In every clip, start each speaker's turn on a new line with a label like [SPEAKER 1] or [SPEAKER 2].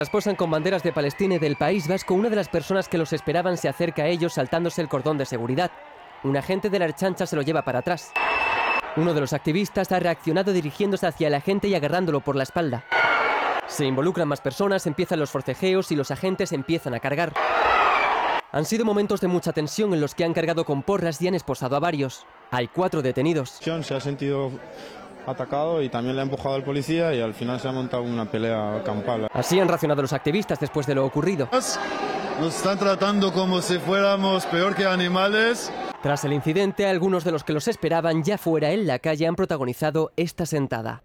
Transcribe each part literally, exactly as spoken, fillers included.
[SPEAKER 1] Posan con banderas de Palestina y del País Vasco. Una de las personas que los esperaban se acerca a ellos saltándose el cordón de seguridad. Un agente de la Ertzaintza se lo lleva para atrás. Uno de los activistas ha reaccionado dirigiéndose hacia el agente y agarrándolo por la espalda. Se involucran más personas, empiezan los forcejeos y los agentes empiezan a cargar. Han sido momentos de mucha tensión en los que han cargado con porras y han esposado a varios. Hay cuatro detenidos.
[SPEAKER 2] Se ha sentido atacado y también le ha empujado al policía y al final se ha montado una pelea campal.
[SPEAKER 1] Así han reaccionado los activistas después de lo ocurrido.
[SPEAKER 3] Nos están tratando como si fuéramos peor que animales.
[SPEAKER 1] Tras el incidente, algunos de los que los esperaban ya fuera en la calle han protagonizado esta sentada.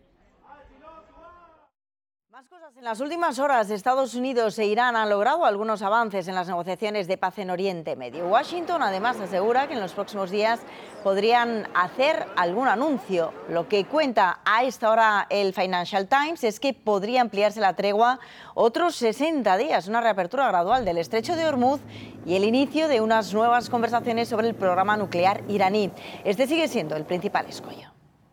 [SPEAKER 4] En las últimas horas, Estados Unidos e Irán han logrado algunos avances en las negociaciones de paz en Oriente Medio. Washington, además, asegura que en los próximos días podrían hacer algún anuncio. Lo que cuenta a esta hora el Financial Times es que podría ampliarse la tregua otros sesenta días, una reapertura gradual del estrecho de Hormuz y el inicio de unas nuevas conversaciones sobre el programa nuclear iraní. Este sigue siendo el principal escollo.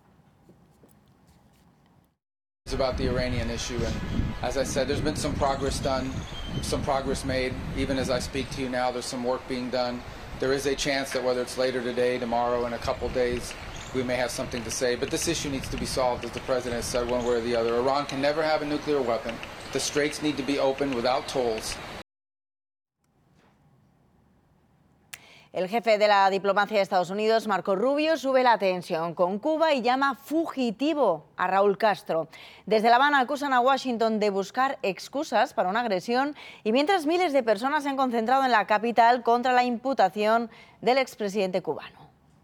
[SPEAKER 5] It's about the Iranian issue, and as I said, there's been some progress done, some progress made. Even as I speak to you now, there's some work being done. There is a chance that whether it's later today, tomorrow, in a couple days, we may have something to say. But this issue needs to be solved, as the president has said, one way or the other. Iran can never have a nuclear weapon. The straits need to be opened without tolls.
[SPEAKER 4] El jefe de la diplomacia de Estados Unidos, Marco Rubio, sube la tensión con Cuba y llama fugitivo a Raúl Castro. Desde La Habana acusan a Washington de buscar excusas para una agresión y mientras miles de personas se han concentrado en la capital contra la imputación del expresidente cubano.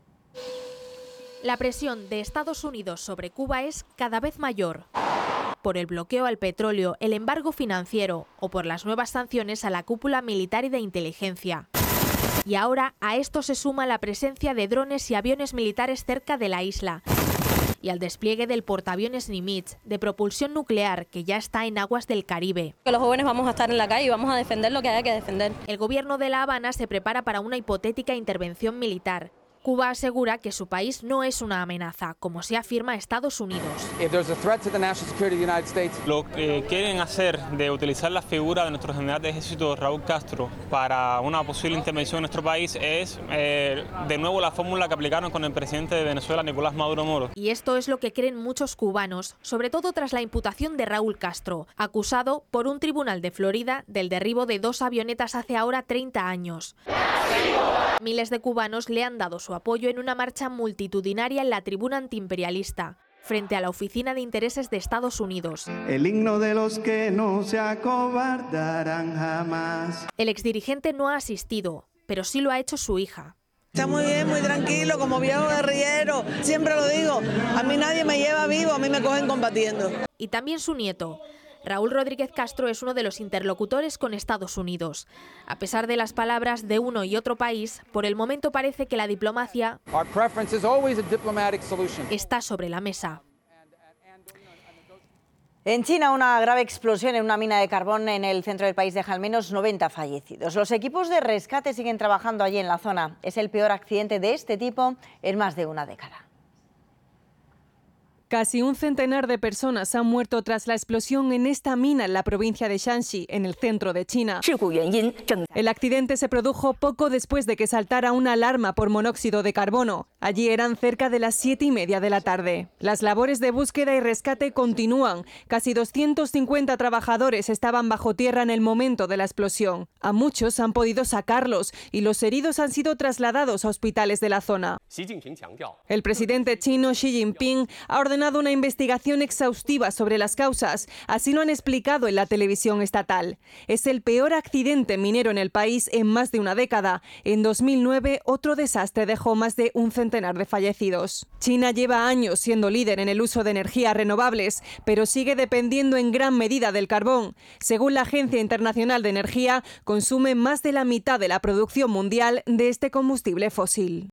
[SPEAKER 6] La presión de Estados Unidos sobre Cuba es cada vez mayor. Por el bloqueo al petróleo, el embargo financiero o por las nuevas sanciones a la cúpula militar y de inteligencia. Y ahora a esto se suma la presencia de drones y aviones militares cerca de la isla y al despliegue del portaaviones Nimitz de propulsión nuclear que ya está en aguas del Caribe.
[SPEAKER 7] Que los jóvenes vamos a estar en la calle y vamos a defender lo que haya que defender.
[SPEAKER 6] El gobierno de La Habana se prepara para una hipotética intervención militar. Cuba asegura que su país no es una amenaza, como se afirma Estados Unidos.
[SPEAKER 8] Lo que quieren hacer de utilizar la figura de nuestro general de ejército Raúl Castro para una posible intervención en nuestro país es eh, de nuevo la fórmula que aplicaron con el presidente de Venezuela, Nicolás Maduro Moro.
[SPEAKER 6] Y esto es lo que creen muchos cubanos, sobre todo tras la imputación de Raúl Castro, acusado por un tribunal de Florida del derribo de dos avionetas hace ahora treinta años. Miles de cubanos le han dado su apoyo en una marcha multitudinaria en la tribuna antiimperialista, frente a la Oficina de Intereses de Estados Unidos.
[SPEAKER 9] El himno de los que no se acobardarán jamás.
[SPEAKER 6] El exdirigente no ha asistido, pero sí lo ha hecho su hija.
[SPEAKER 10] Está muy bien, muy tranquilo, como viejo guerrillero. Siempre lo digo, a mí nadie me lleva vivo, a mí me cogen combatiendo.
[SPEAKER 6] Y también su nieto. Raúl Rodríguez Castro es uno de los interlocutores con Estados Unidos. A pesar de las palabras de uno y otro país, por el momento parece que la diplomacia está sobre la mesa.
[SPEAKER 4] En China, una grave explosión en una mina de carbón en el centro del país deja al menos noventa fallecidos. Los equipos de rescate siguen trabajando allí en la zona. Es el peor accidente de este tipo en más de una década.
[SPEAKER 11] Casi un centenar de personas han muerto tras la explosión en esta mina en la provincia de Shanxi, en el centro de China. El accidente se produjo poco después de que saltara una alarma por monóxido de carbono. Allí eran cerca de las siete y media de la tarde. Las labores de búsqueda y rescate continúan. Casi doscientos cincuenta trabajadores estaban bajo tierra en el momento de la explosión. A muchos han podido sacarlos y los heridos han sido trasladados a hospitales de la zona. El presidente chino Xi Jinping ha ordenado una investigación exhaustiva sobre las causas, así lo han explicado en la televisión estatal. Es el peor accidente minero en el país en más de una década. En dos mil nueve, otro desastre dejó más de un centenar de fallecidos. China lleva años siendo líder en el uso de energías renovables, pero sigue dependiendo en gran medida del carbón. Según la Agencia Internacional de Energía, consume más de la mitad de la producción mundial de este combustible fósil.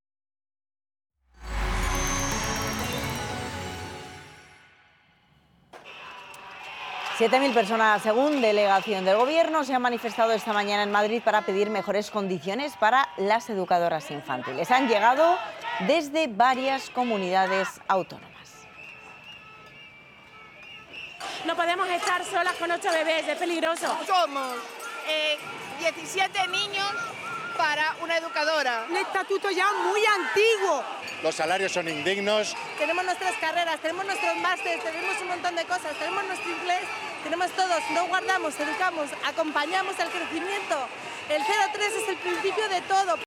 [SPEAKER 4] siete mil personas, según delegación del Gobierno, se han manifestado esta mañana en Madrid para pedir mejores condiciones para las educadoras infantiles. Han llegado desde varias comunidades autónomas.
[SPEAKER 12] No podemos estar solas con ocho bebés, es peligroso.
[SPEAKER 13] Somos eh, diecisiete niños para una educadora.
[SPEAKER 14] Un estatuto ya muy antiguo.
[SPEAKER 15] Los salarios son indignos.
[SPEAKER 13] Tenemos nuestras carreras, tenemos nuestros másteres, tenemos un montón de cosas, tenemos nuestro inglés, tenemos todos, no guardamos, educamos, acompañamos el crecimiento. El cero tres es el principio de todo.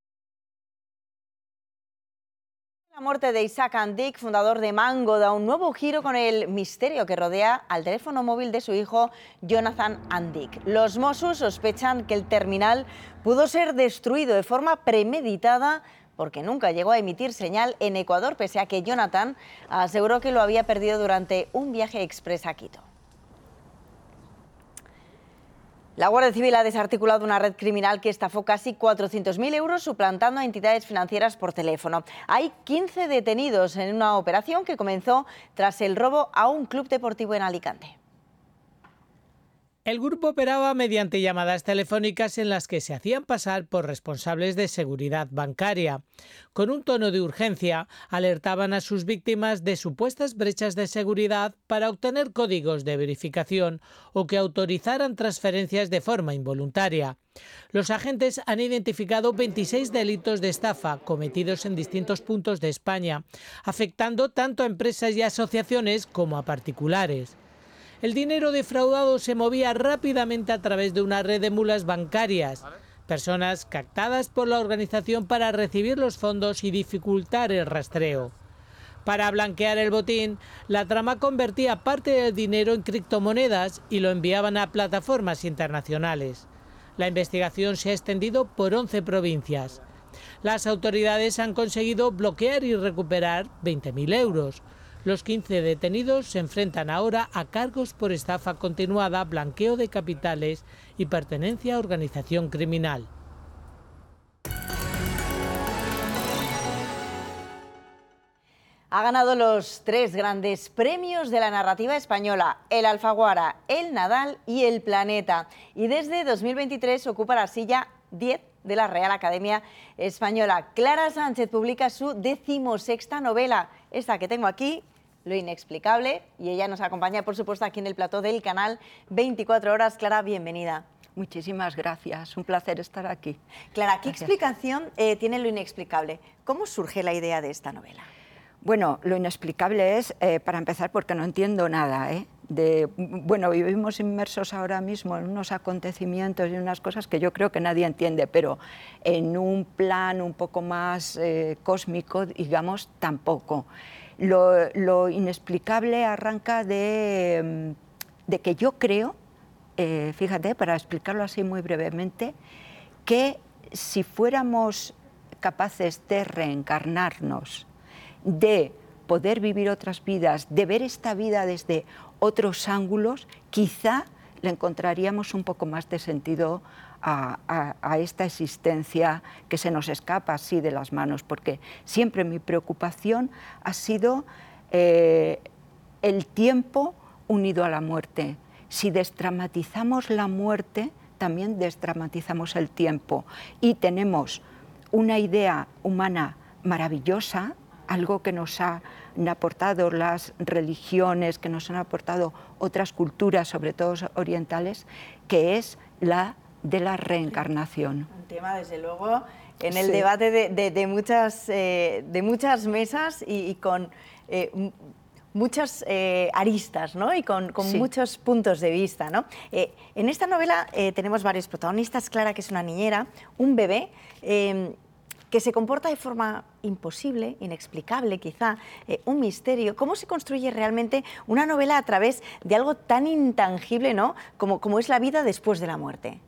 [SPEAKER 4] La muerte de Isaac Andic, fundador de Mango, da un nuevo giro con el misterio que rodea al teléfono móvil de su hijo Jonathan Andic. Los Mossos sospechan que el terminal pudo ser destruido de forma premeditada porque nunca llegó a emitir señal en Ecuador, pese a que Jonathan aseguró que lo había perdido durante un viaje express a Quito. La Guardia Civil ha desarticulado una red criminal que estafó casi cuatrocientos mil euros suplantando a entidades financieras por teléfono. Hay quince detenidos en una operación que comenzó tras el robo a un club deportivo en Alicante.
[SPEAKER 16] El grupo operaba mediante llamadas telefónicas en las que se hacían pasar por responsables de seguridad bancaria. Con un tono de urgencia, alertaban a sus víctimas de supuestas brechas de seguridad para obtener códigos de verificación o que autorizaran transferencias de forma involuntaria. Los agentes han identificado veintiséis delitos de estafa cometidos en distintos puntos de España, afectando tanto a empresas y asociaciones como a particulares. El dinero defraudado se movía rápidamente a través de una red de mulas bancarias, personas captadas por la organización para recibir los fondos y dificultar el rastreo. Para blanquear el botín, la trama convertía parte del dinero en criptomonedas y lo enviaban a plataformas internacionales. La investigación se ha extendido por once provincias. Las autoridades han conseguido bloquear y recuperar veinte mil euros. Los quince detenidos se enfrentan ahora a cargos por estafa continuada, blanqueo de capitales y pertenencia a organización criminal.
[SPEAKER 4] Ha ganado los tres grandes premios de la narrativa española, el Alfaguara, el Nadal y el Planeta. Y desde dos mil veintitrés ocupa la silla diez de la Real Academia Española. Clara Sánchez publica su decimosexta novela, esta que tengo aquí, Lo Inexplicable, y ella nos acompaña, por supuesto, aquí en el plató del canal veinticuatro horas. Clara, bienvenida.
[SPEAKER 17] Muchísimas gracias, un placer estar aquí.
[SPEAKER 4] Clara, ¿qué
[SPEAKER 17] Gracias.
[SPEAKER 4] explicación eh, tiene Lo Inexplicable? ¿Cómo surge la idea de esta novela?
[SPEAKER 17] Bueno, lo inexplicable es, eh, para empezar, porque no entiendo nada, ¿eh? De, bueno, vivimos inmersos ahora mismo en unos acontecimientos y unas cosas que yo creo que nadie entiende, pero en un plan un poco más eh, cósmico, digamos, tampoco. Lo, lo inexplicable arranca de, de que yo creo, eh, fíjate, para explicarlo así muy brevemente, que si fuéramos capaces de reencarnarnos, de poder vivir otras vidas, de ver esta vida desde otros ángulos, quizá le encontraríamos un poco más de sentido a, a, a esta existencia que se nos escapa así de las manos, porque siempre mi preocupación ha sido eh, el tiempo unido a la muerte. Si desdramatizamos la muerte, también desdramatizamos el tiempo y tenemos una idea humana maravillosa, algo que nos han aportado las religiones, que nos han aportado otras culturas, sobre todo orientales, que es la de la reencarnación.
[SPEAKER 4] Un tema, desde luego, en el
[SPEAKER 17] Sí.
[SPEAKER 4] debate de, de, de, muchas, eh, de muchas mesas y, y con eh, muchas eh, aristas, ¿no? Y con, con
[SPEAKER 17] Sí.
[SPEAKER 4] muchos puntos de vista, ¿no? Eh, en esta novela eh, tenemos varios protagonistas. Clara, que es una niñera, un bebé, eh, que se comporta de forma imposible, inexplicable quizá, eh, un misterio. ¿Cómo se construye realmente una novela a través de algo tan intangible, ¿no? como, como es la vida después de la muerte?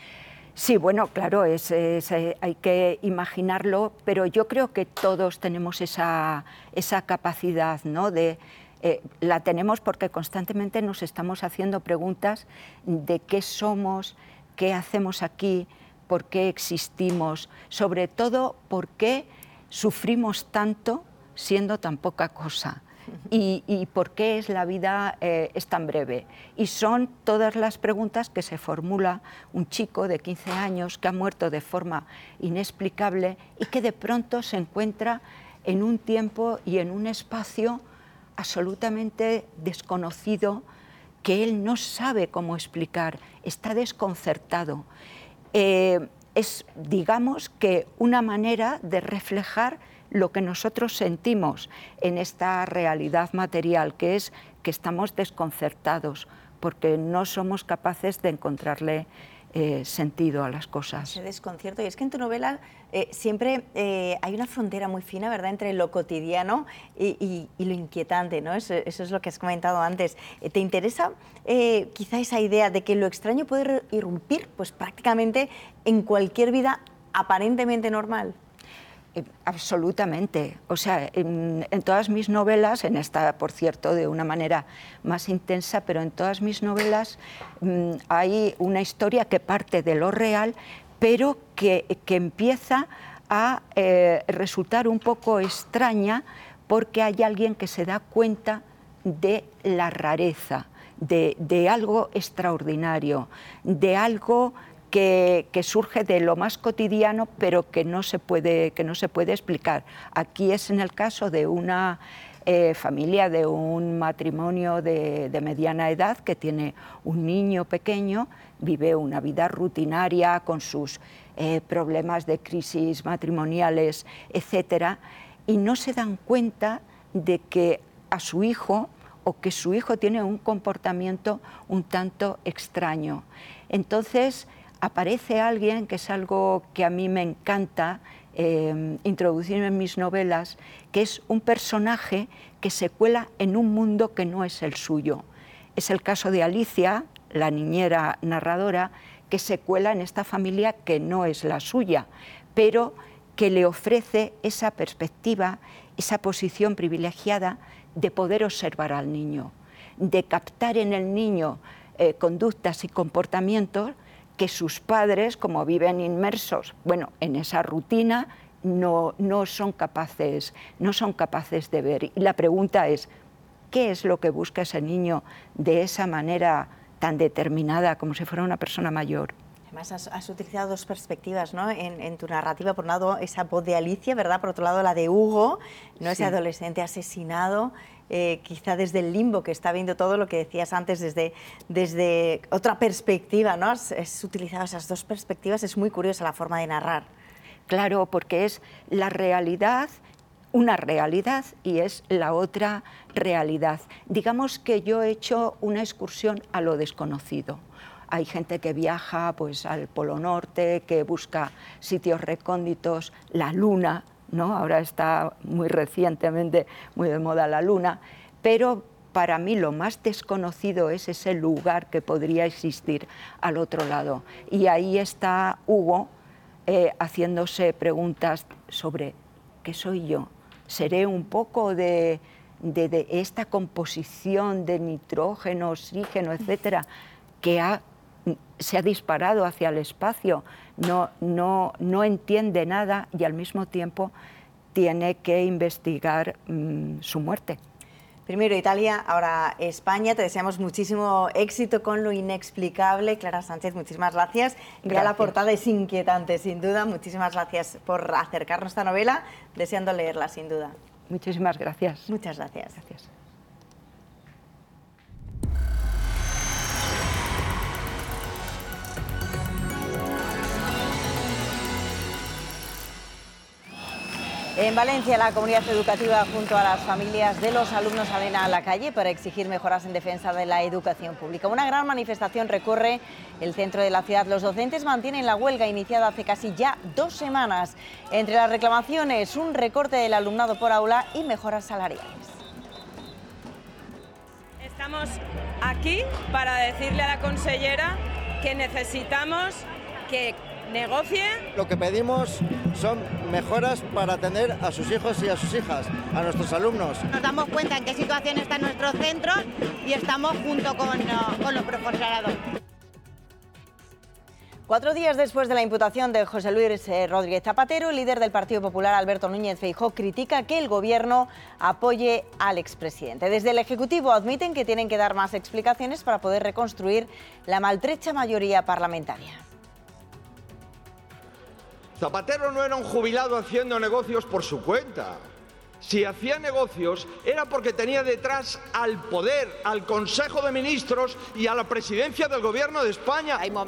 [SPEAKER 17] Sí, bueno, claro, es, es, eh, hay que imaginarlo, pero yo creo que todos tenemos esa, esa capacidad, ¿no? De, eh, la tenemos porque constantemente nos estamos haciendo preguntas de qué somos, qué hacemos aquí, por qué existimos, sobre todo por qué sufrimos tanto siendo tan poca cosa y, y por qué es la vida eh, es tan breve. Y son todas las preguntas que se formula un chico de quince años que ha muerto de forma inexplicable y que de pronto se encuentra en un tiempo y en un espacio absolutamente desconocido, que él no sabe cómo explicar, está desconcertado. Eh, es, digamos, que una manera de reflejar lo que nosotros sentimos en esta realidad material, que es que estamos desconcertados, porque no somos capaces de encontrarle eh, sentido a las cosas.
[SPEAKER 4] Ese desconcierto. Y es que en tu novela eh, siempre eh, hay una frontera muy fina, ¿verdad?, entre lo cotidiano y, y, y lo inquietante, ¿no? Eso, eso es lo que has comentado antes. Eh, ¿Te interesa eh, quizá esa idea de que lo extraño puede irrumpir pues, prácticamente en cualquier vida aparentemente normal?
[SPEAKER 17] Absolutamente. O sea, en, en todas mis novelas, en esta, por cierto, de una manera más intensa, pero en todas mis novelas mmm, hay una historia que parte de lo real, pero que, que empieza a eh, resultar un poco extraña porque hay alguien que se da cuenta de la rareza, de, de algo extraordinario, de algo Que, que surge de lo más cotidiano, pero que no se puede, que no se puede explicar. Aquí es en el caso de una eh, familia, de un matrimonio de, de mediana edad que tiene un niño pequeño, vive una vida rutinaria con sus eh, problemas de crisis matrimoniales, etcétera, y no se dan cuenta de que a su hijo o que su hijo tiene un comportamiento un tanto extraño. Entonces, aparece alguien, que es algo que a mí me encanta eh, introducir en mis novelas, que es un personaje que se cuela en un mundo que no es el suyo. Es el caso de Alicia, la niñera narradora, que se cuela en esta familia que no es la suya, pero que le ofrece esa perspectiva, esa posición privilegiada de poder observar al niño, de captar en el niño eh, conductas y comportamientos que sus padres, como viven inmersos, bueno, en esa rutina, no, no, son capaces, no son capaces de ver. Y la pregunta es, ¿qué es lo que busca ese niño de esa manera tan determinada, como si fuera una persona mayor?
[SPEAKER 4] Además, has, has utilizado dos perspectivas, ¿no?, en, en tu narrativa. Por un lado, esa voz de Alicia, ¿verdad?, por otro lado, la de Hugo, ¿no?, sí. Ese adolescente asesinado, eh, quizá desde el limbo, que está viendo todo lo que decías antes, desde, desde otra perspectiva, ¿no? Has, has utilizado esas dos perspectivas, es muy curiosa la forma de narrar.
[SPEAKER 17] Claro, porque es la realidad, una realidad, y es la otra realidad. Digamos que yo he hecho una excursión a lo desconocido. Hay gente que viaja pues, al Polo Norte, que busca sitios recónditos, la Luna, ¿no? Ahora está muy recientemente muy de moda la Luna, pero para mí lo más desconocido es ese lugar que podría existir al otro lado. Y ahí está Hugo eh, haciéndose preguntas sobre ¿qué soy yo? ¿Seré un poco de, de, de esta composición de nitrógeno, oxígeno, etcétera, que ha se ha disparado hacia el espacio, no, no, no entiende nada y al mismo tiempo tiene que investigar mmm, su muerte?
[SPEAKER 4] Primero Italia, ahora España. Te deseamos muchísimo éxito con Lo inexplicable. Clara Sánchez, muchísimas gracias. gracias. Ya la portada es inquietante, sin duda. Muchísimas gracias por acercarnos a esta novela, deseando leerla, sin duda.
[SPEAKER 17] Muchísimas gracias.
[SPEAKER 4] Muchas gracias.
[SPEAKER 17] Gracias.
[SPEAKER 4] En Valencia, la comunidad educativa junto a las familias de los alumnos salen a la calle para exigir mejoras en defensa de la educación pública. Una gran manifestación recorre el centro de la ciudad. Los docentes mantienen la huelga iniciada hace casi ya dos semanas. Entre las reclamaciones, un recorte del alumnado por aula y mejoras salariales.
[SPEAKER 18] Estamos aquí para decirle a la consellera que necesitamos que negocie.
[SPEAKER 19] Lo que pedimos son mejoras para atender a sus hijos y a sus hijas, a nuestros alumnos.
[SPEAKER 20] Nos damos cuenta en qué situación están nuestros centros y estamos junto con, con los profesorados.
[SPEAKER 4] Cuatro días después de la imputación de José Luis Rodríguez Zapatero, el líder del Partido Popular, Alberto Núñez Feijóo, critica que el Gobierno apoye al expresidente. Desde el Ejecutivo admiten que tienen que dar más explicaciones para poder reconstruir la maltrecha mayoría parlamentaria.
[SPEAKER 21] Zapatero no era un jubilado haciendo negocios por su cuenta. Si hacía negocios era porque tenía detrás al poder, al Consejo de Ministros y a la presidencia del Gobierno de España.